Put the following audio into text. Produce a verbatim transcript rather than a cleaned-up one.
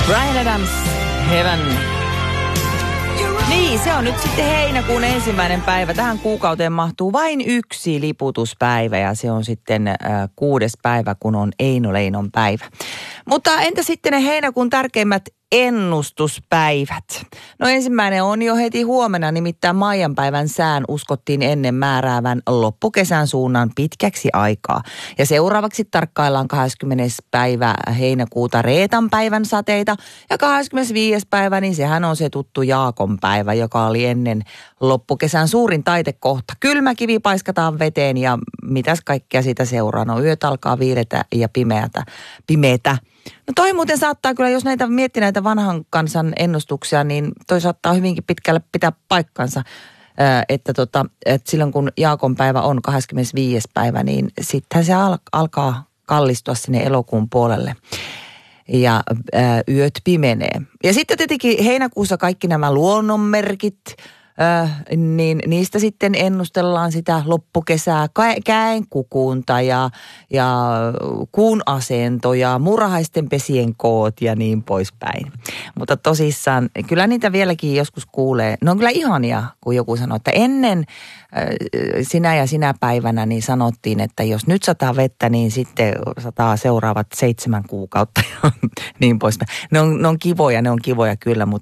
Bryan Adams, Heaven. Niin, se on nyt sitten heinäkuun ensimmäinen päivä. Tähän kuukauteen mahtuu vain yksi liputuspäivä ja se on sitten äh, kuudes päivä, kun on Eino Leinon päivä. Mutta entä sitten ne heinäkuun tärkeimmät ennustuspäivät? No ensimmäinen on jo heti huomenna, nimittäin Maijan päivän sään uskottiin ennen määräävän loppukesän suunnan pitkäksi aikaa. Ja seuraavaksi tarkkaillaan kahdeskymmenes päivä heinäkuuta Reetan päivän sateita ja kahdeskymmenesviides päivä, niin sehän on se tuttu Jaakon päivä, joka oli ennen loppukesän suurin taitekohta. Kylmä kivi paiskataan veteen ja mitäs kaikkea siitä seuraa? No yöt alkaa viiletä ja pimeätä, pimeätä. No toi muuten saattaa kyllä, jos näitä miettii näitä vanhan kansan ennustuksia, niin toi saattaa hyvinkin pitkälle pitää paikkansa, että, tota, että silloin kun Jaakon päivä on kahdeskymmenesviides päivä, niin sittenhän se al- alkaa kallistua sinne elokuun puolelle ja ää, yöt pimenee. Ja sitten tietenkin heinäkuussa kaikki nämä luonnonmerkit, Äh, niin niistä sitten ennustellaan sitä loppukesää, käen kukunta ja, ja kuun asentoja, muurahaisten pesien koot ja niin poispäin. Mutta tosissaan, kyllä niitä vieläkin joskus kuulee. Ne on kyllä ihania, kun joku sanoo, että ennen äh, sinä ja sinä päivänä niin sanottiin, että jos nyt sataa vettä, niin sitten sataa seuraavat seitsemän kuukautta ja niin poispäin. Ne on, ne on kivoja, ne on kivoja kyllä, mutta